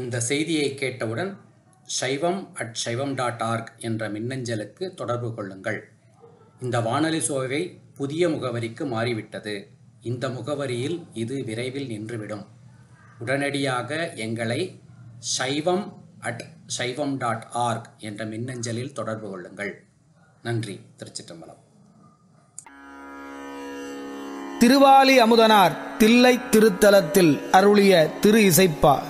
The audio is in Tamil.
இந்த செய்தியை கேட்டவுடன் shaivam@shaivam.org என்ற மின்னஞ்சலுக்கு தொடர்பு கொள்ளுங்கள். இந்த வானொலி சோவை புதிய முகவரிக்கு மாறிவிட்டது. இந்த முகவரியில் இது விரைவில் நின்றுவிடும். உடனடியாக எங்களை shaivam@shaivam.org என்ற மின்னஞ்சலில் தொடர்பு கொள்ளுங்கள். நன்றி. திருச்சிற்றம்பலம். திருவாலி அமுதனார் தில்லை திருத்தலத்தில் அருளிய திரு இசைப்பா